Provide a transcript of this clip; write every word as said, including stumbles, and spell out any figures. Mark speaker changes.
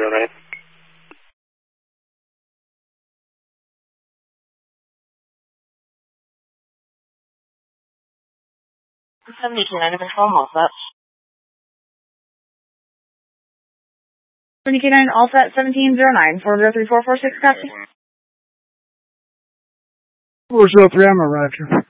Speaker 1: zero nine.
Speaker 2: seventy-two nine to control, all set.
Speaker 3: seventy-two nine, all set, seventeen zero nine, four zero three four four six, copy.
Speaker 4: four zero three, I'm arrived here.